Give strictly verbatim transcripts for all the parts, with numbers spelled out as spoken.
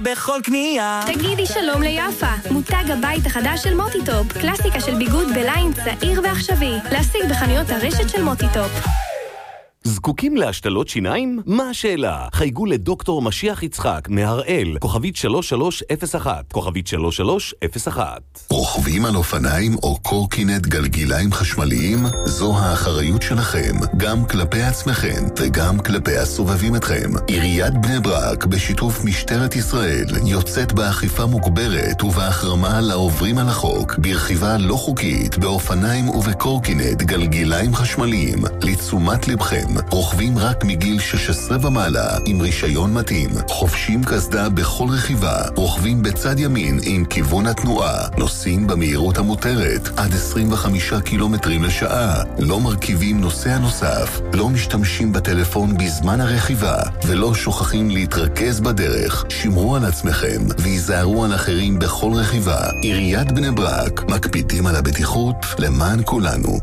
בכל קנייה. תגידי שלום ליפה, מותג הבית החדש של מוטיטופ, קלאסיקה של ביגוד בליין צעיר ועכשווי, להשיג בחנויות הרשת של מוטיטופ. זקוקים להשתלות שיניים? מה השאלה? חייגו לדוקטור משיח יצחק מהראל, כוכבית שלוש שלוש אפס אחת, כוכבית שלוש שלוש אפס אחת. רוכבים על אופניים או קורקינט גלגיליים חשמליים? זו האחריות שלכם, גם כלפי עצמכם וגם כלפי הסובבים אתכם. עיריית בני ברק בשיתוף משטרת ישראל יוצאת באכיפה מוגברת ובהחרמה לעוברים על החוק ברכיבה לא חוקית באופניים ובקורקינט גלגיליים חשמליים. לתשומת לבכם, רוכבים רק מגיל שש עשרה ומעלה עם רישיון מתאים, חובשים קסדה בכל רכיבה, רוכבים בצד ימין עם כיוון התנועה, נוסעים במהירות המותרת עד עשרים וחמישה קילומטרים לשעה, לא מרכיבים נוסע נוסף, לא משתמשים בטלפון בזמן הרכיבה ולא שוכחים להתרכז בדרך. שמרו על עצמכם ויזהרו על אחרים בכל רכיבה. עיריית בני ברק, מקפידים על הבטיחות למען כולנו.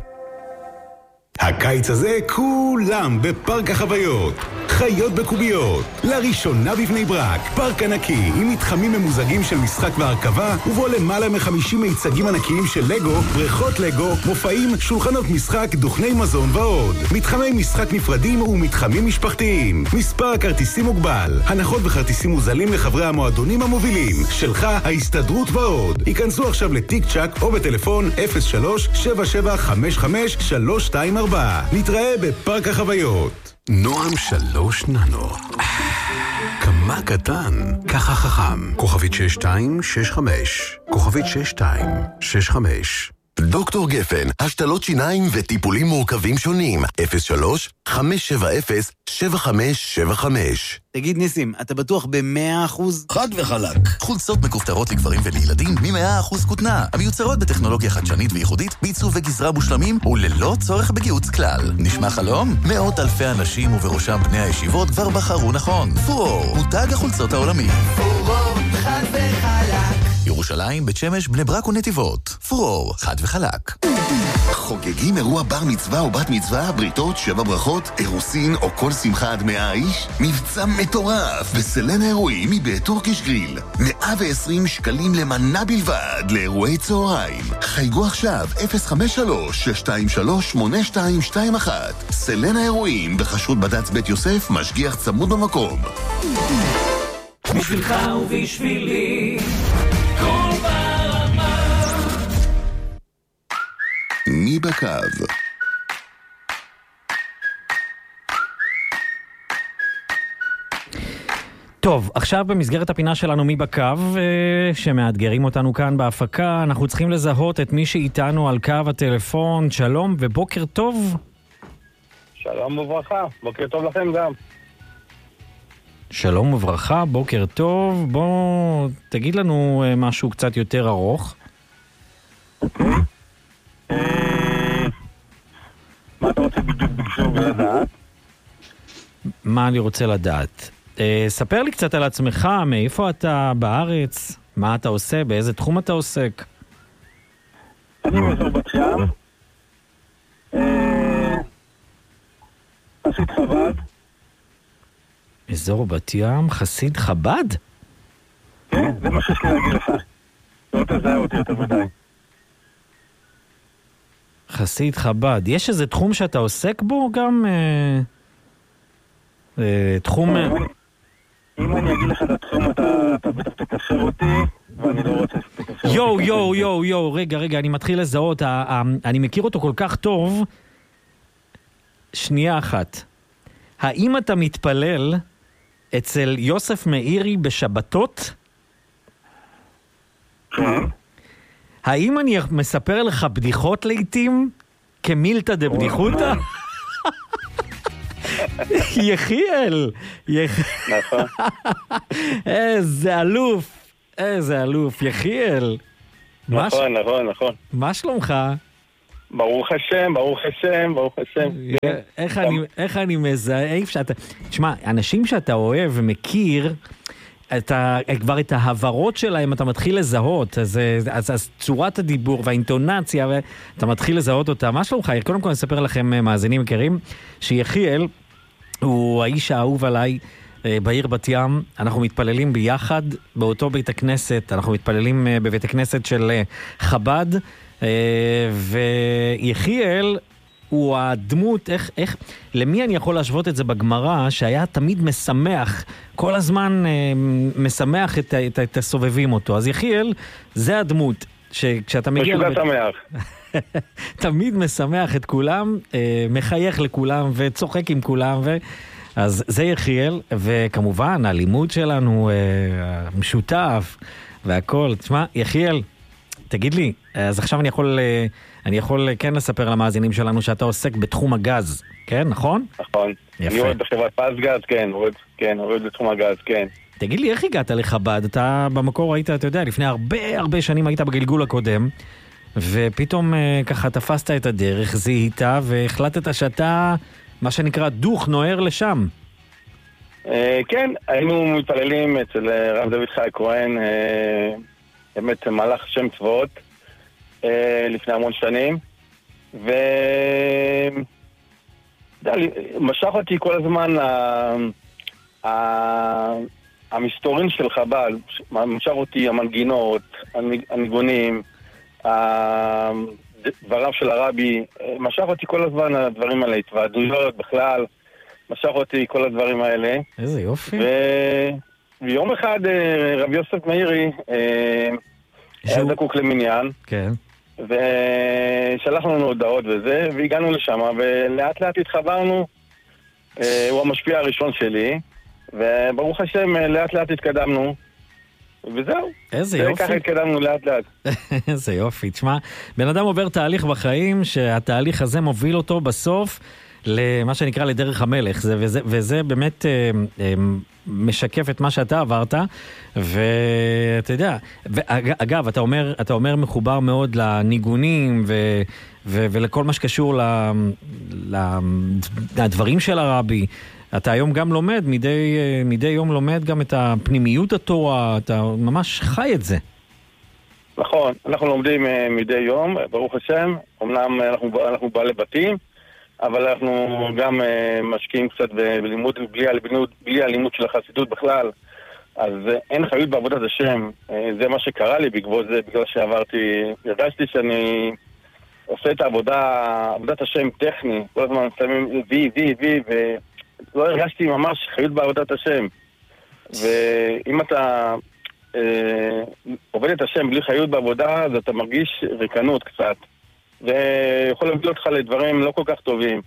הקיץ הזה כולם בפארק החוויות. חיות בקוביות. לראשונה בבני ברק, פארק ענקי עם מתחמים ממוזגים של משחק והרכבה, ובו למעלה מחמישים מיצגים ענקיים של לגו, בריכות לגו, מופעים, שולחנות משחק, דוכני מזון ועוד. מתחמי משחק נפרדים ומתחמים משפחתיים. מספר הכרטיסים מוגבל. הנחות וכרטיסים מוזלים לחברי המועדונים המובילים. שלך, ההסתדרות ועוד. היכנסו עכשיו לטיק צ'ק או בטלפון אפס שלוש שבע שבע חמש חמש שלוש שתיים ארבע. נתראה בפארק החוויות. נועם שלוש ננו. כמה קטן, ככה חכם. כוכבית שש שתיים שש חמש. כוכבית שש שתיים שש חמש. דוקטור גפן, השתלות שיניים וטיפולים מורכבים שונים. אפס שלוש חמש שבע אפס שבע חמש שבע חמש. תגיד ניסים, אתה בטוח ב-מאה אחוז? חד וחלק. חולצות מכופתרות לגברים ולילדים מ-מאה אחוז כותנה, המיוצרות בטכנולוגיה חדשנית וייחודית, בעיצוב וגזרה מושלמים וללא צורך בגיהוץ כלל. נשמע חלום? מאות אלפי אנשים ובראשם בני הישיבות כבר בחרו נכון. פורור, מותג החולצות העולמי. פורור, חד וחלק. ירושלים, בית שמש, בני ברק ונתיבות. פורור, חד וחלק. חוגגים אירוע בר מצווה או בת מצווה, בריתות, שבע ברכות, אירוסין או כל שמחה עד מאה איש? מבצע מטורף בסלן האירועים מבית טורקיש גריל. מאה ועשרים שקלים למנה בלבד לאירועי צהריים. חייגו עכשיו אפס חמש שלוש שש שתיים שלוש שמונה שתיים שתיים אחת. סלן האירועים בחשות בד"ץ בית יוסף, משגיח צמוד במקום. בשבילך ובשבילי כל ברמה. מי בקו? טוב, עכשיו במסגרת הפינה שלנו מי בקו, שמאתגרים אותנו כאן בהפקה, אנחנו צריכים לזהות את מי שאיתנו על קו הטלפון. שלום ובוקר טוב. שלום וברכה, בוקר טוב לכם גם. שלום וברכה, בוקר טוב. בוא תגיד לנו משהו קצת יותר ארוך. מה אתה רוצה בדיוק בקשור ולדעת? מה אני רוצה לדעת? ספר לי קצת על עצמך, מאיפה אתה בארץ, מה אתה עושה, באיזה תחום אתה עוסק? אני מאזור בת ים, חסיד חב"ד. אזור בת ים, חסיד חב"ד? כן, זה מה שיש לי להגיד לך. לא תזהה אותי יותר ודאי. חסיד חב"ד. יש איזה תחום שאתה עוסק בו גם? אה, אה, תחום... אם אני אגיד לך את התחום, אתה בטח תקשר אותי, ואני לא רוצה שתקשר אותי. יו, יו, יו, יו, רגע, רגע, אני מתחיל לזהות. אני מכיר אותו כל כך טוב. שנייה אחת. האם אתה מתפלל אצל יוסף מאירי בשבתות? כן. האם אני מספר לך בדיחות לעתים? כמילתא דבדיחותא? יחיאל. נכון. איזה אלוף. איזה אלוף. יחיאל. נכון, נכון, נכון. מה שלומך? ברוך השם, ברוך השם, ברוך השם. איך אני, איך אני מזהה, איפה שאתה... תשמע, אנשים שאתה אוהב ומכיר, אתה, כבר את ההברות שלהם אתה מתחיל לזהות, אז, אז, אז צורת הדיבור והאינטונציה, אתה מתחיל לזהות אותה. מה שלומך? קודם כל אני אספר לכם, מאזינים יקרים, שיחיאל הוא האיש האהוב עליי בעיר בת ים, אנחנו מתפללים ביחד באותו בית הכנסת, אנחנו מתפללים בבית הכנסת של חב"ד, ויחיאל הוא הדמות, איך, איך, למי אני יכול להשוות את זה בגמרא, שהיה תמיד משמח, כל הזמן משמח את, את, את הסובבים אותו. אז יחיאל, זה הדמות, שכשאתה מגיע... משוגע שמח. תמיד משמח את כולם, מחייך לכולם וצוחק עם כולם, ו... אז זה יחיאל, וכמובן הלימוד שלנו משותף והכל. תשמע, יחיאל, תגיד לי, אז עכשיו אני יכול, אני יכול כן לספר למאזינים שלנו שאתה עוסק בתחום הגז, כן, נכון? נכון. יפה. אני עובד בחברת פסגז, כן, עובד, כן, עובד בתחום הגז, כן. תגיד לי, איך הגעת לחב"ד? אתה במקור היית, אתה יודע, לפני הרבה הרבה שנים היית בגלגול הקודם, ופתאום ככה תפסת את הדרך, זיהית, והחלטת שאתה, מה שנקרא, דוך נוער לשם. כן, היינו מתפללים אצל רב דוד חי כהן, באמת מהלך שם צבאות, לפני המון שנים, ומשך אותי כל הזמן המסתורין של חב"ד, משך אותי המנגינות, הניגונים, דבריו של הרבי, משך אותי כל הזמן הדברים האלה, התוועדויות בכלל, משך אותי כל הדברים האלה. איזה יופי. ויום אחד רבי יוסף מאירי היה דקוק למניין, כן. ושלח לנו הודעות וזה, והגענו לשם, ולאט לאט התחברנו, הוא המשפיע הראשון שלי, וברוך השם לאט לאט התקדמנו, וזהו. איזה יופי. וככה התקדמנו לאט לאט. איזה יופי. תשמע, בן אדם עובר תהליך בחיים, שהתהליך הזה מוביל אותו בסוף, למה שנקרא לדרך המלך, זה, וזה, וזה באמת אה, אה, משקף את מה שאתה עברת, ואתה יודע, ואגב, אתה אומר, אתה אומר מחובר מאוד לניגונים, ו, ו, ולכל מה שקשור ל, ל, לדברים של הרבי. אתה היום גם לומד, מדי, מדי יום לומד גם את הפנימיות התורה, אתה ממש חי את זה. נכון, אנחנו לומדים מדי יום, ברוך השם, אמנם אנחנו, אנחנו בעלי בתים, אבל אנחנו גם משקיעים קצת בלימוד, בלי הלימוד, בלי הלימוד של החסידות בכלל, אז אין חיות בעבודת השם, זה מה שקרה לי בעקבות זה, בגלל שעברתי, הרגשתי שאני עושה את העבודה, עבודת השם טכני, כל הזמן שמים וי, וי, וי, ולא הרגשתי ממש חיות בעבודת השם, ואם אתה אה, עובד את השם בלי חיות בעבודה, אז אתה מרגיש ריקנות קצת, ויכול להביא אותך לדברים לא כל כך טובים.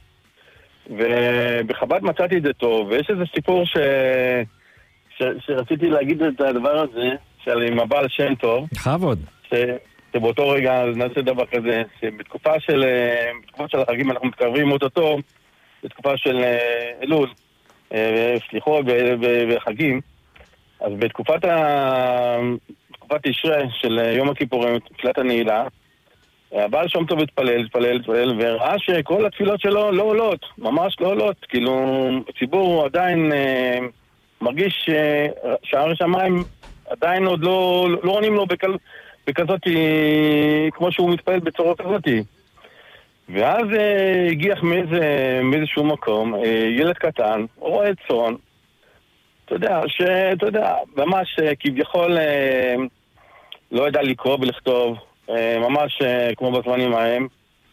ובחב"ד מצאתי את זה טוב, ויש איזה סיפור ש... ש... שרציתי להגיד את הדבר הזה, של עם הבעל שם טוב. חבוד. ש... שבאותו רגע נעשה דבר כזה, שבתקופה של, בתקופה של החגים אנחנו מתקרבים אותו, בתקופה של אלול, סליחות וחגים, אז בתקופת ה... בתקופת תשרי של יום הכיפורים, תפילת הנעילה, הבעל שם טוב התפלל, התפלל, התפלל, וראה שכל התפילות שלו לא עולות, ממש לא עולות, כאילו הציבור עדיין אה, מרגיש אה, שער השמיים עדיין עוד לא, לא עונים לו בכל, בכזאת, כמו שהוא מתפלל בצורה כזאת. ואז אה, הגיח מאיזה, מאיזשהו מקום, אה, ילד קטן, רואה צאן, אתה יודע, שאתה יודע, ממש אה, כביכול אה, לא ידע לקרוא ולכתוב, ממש כמו בזמנים ההם,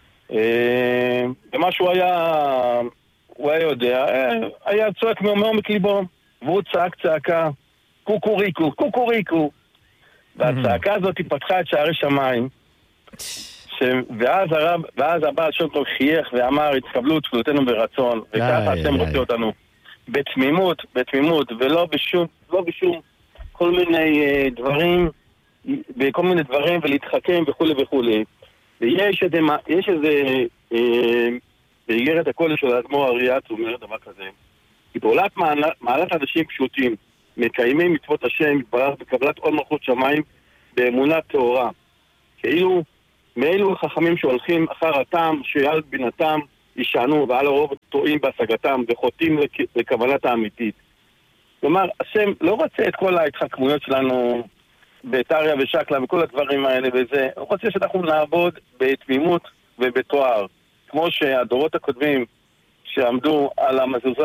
ומה שהוא היה, הוא היה יודע, היה צועק מעומק ליבו, והוא צעק צעקה, קוקוריקו, קוקוריקו, והצעקה הזאת פתחה את שערי שמיים, ואז הרב, ואז הבעל שם טוב חייך ואמר, התקבלו תפילותינו ברצון, וככה אתם רוצים אותנו, בתמימות, בתמימות, ולא בשום, לא בשום כל מיני דברים, בכל מיני דברים ולהתחכם וכולי וכולי. ויש איזה, יש איזה, באיגרת הקודש של האדמו"ר אריאץ, הוא אומר דבר כזה, כי פעולת מעלת אנשים פשוטים, מקיימים מצוות השם, יתברך בקבלת עול מלכות שמיים, באמונה טהורה. כאילו, מאלו החכמים שהולכים אחר הטעם, שעל בינתם ישענו, ועל הרוב טועים בהשגתם, וחוטאים לכוונת האמיתית. כלומר, השם לא רוצה את כל ההתחכמויות שלנו, בטריה ושקלה וכל הדברים האלה וזה, הוא רוצה שאנחנו נעבוד בתמימות ובתואר, כמו שהדורות הקודמים שעמדו על המזוזה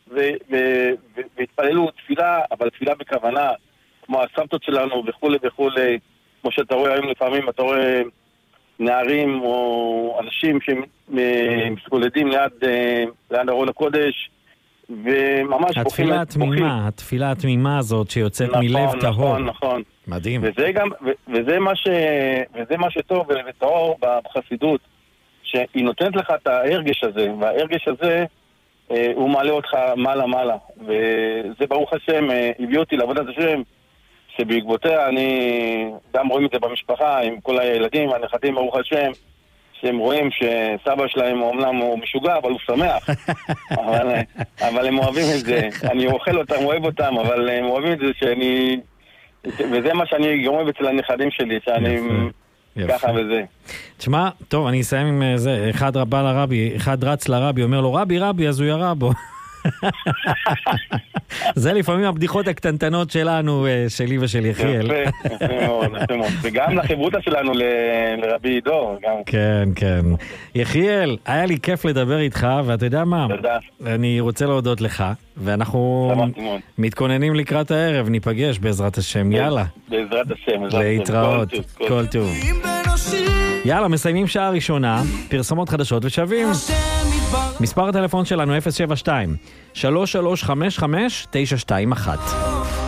והתפללו תפילה, אבל תפילה בכוונה, כמו הסבתות שלנו וכולי וכולי, כמו שאתה רואה היום לפעמים, אתה רואה נערים או אנשים שמסתולדים ליד ארון הקודש, וממש בוכים. התפילה התמימה, התפילה התמימה הזאת שיוצאת מלב טהור. נכון, נכון. מדהים. וזה גם, וזה מה ש, וזה מה שטוב וטהור בחסידות, שהיא נותנת לך את ההרגש הזה, וההרגש הזה הוא מעלה אותך מעלה מעלה, וזה ברוך השם הביא אותי לעבודת השם, שבעקבותיה אני גם רואים את זה במשפחה עם כל הילדים, הנכדים ברוך השם, שהם רואים שסבא שלהם אומנם הוא משוגע, אבל הוא שמח. אבל, אבל הם אוהבים את זה. אני אוכל אותם, אוהב אותם, אבל הם אוהבים את זה שאני... וזה מה שאני אוהב אצל הנכדים שלי, שאני ככה וזה. תשמע, טוב, אני אסיים עם זה. אחד רבה לרבי, אחד רץ לרבי, אומר לו, רבי, רבי, אז הוא ירה בו. זה לפעמים הבדיחות הקטנטנות שלנו, שלי ושל יחיאל. יפה, יפה מאוד, יפה מאוד. וגם לחברותה שלנו לרבי עידו. כן, כן. יחיאל, היה לי כיף לדבר איתך, ואתה יודע מה? תודה. אני רוצה להודות לך, ואנחנו מתכוננים לקראת הערב, ניפגש בעזרת השם, יאללה. בעזרת השם. להתראות, כל טוב. יאללה, מסיימים שעה ראשונה, פרסומות חדשות ושווים. מספר הטלפון שלנו אפס שבע שתיים שלוש שלוש חמש חמש תשע שתיים אחת.